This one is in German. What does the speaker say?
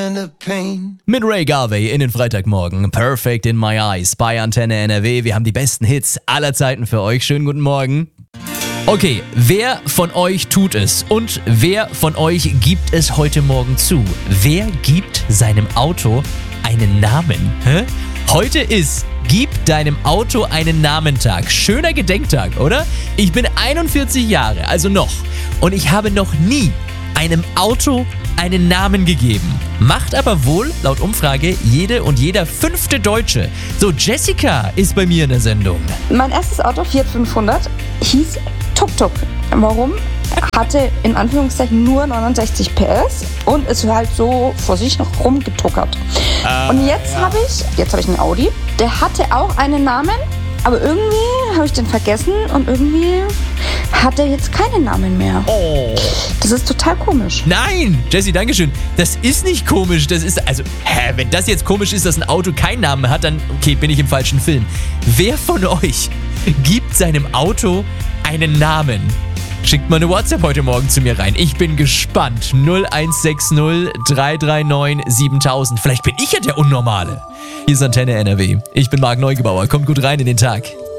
Mit Ray Garvey in den Freitagmorgen. Perfect in my eyes bei Antenne NRW. Wir haben die besten Hits aller Zeiten für euch. Schönen guten Morgen. Okay, wer von euch tut es und wer von euch gibt es heute Morgen zu? Wer gibt seinem Auto einen Namen? Heute ist Gib deinem Auto einen Namentag. Schöner Gedenktag, oder? Ich bin 41 Jahre, also noch. Und ich habe noch nie einem Auto einen Namen gegeben. Macht aber wohl, laut Umfrage, jede und jeder 5. Deutsche. So, Jessica ist bei mir in der Sendung. Mein erstes Auto, Fiat 500, hieß Tuk-Tuk. Warum? Hatte in Anführungszeichen nur 69 PS und ist halt so vor sich noch rumgetuckert. Und jetzt habe ich einen Audi, der hatte auch einen Namen, aber irgendwie habe ich den vergessen und irgendwie hat er jetzt keinen Namen mehr. Oh. Das ist total komisch. Nein, Jessie, dankeschön. Das ist nicht komisch. Das ist, wenn das jetzt komisch ist, dass ein Auto keinen Namen hat, dann, okay, bin ich im falschen Film. Wer von euch gibt seinem Auto einen Namen? Schickt mal eine WhatsApp heute Morgen zu mir rein. Ich bin gespannt. 0160 339 7000. Vielleicht bin ich ja der Unnormale. Hier ist Antenne NRW. Ich bin Marc Neugebauer. Kommt gut rein in den Tag.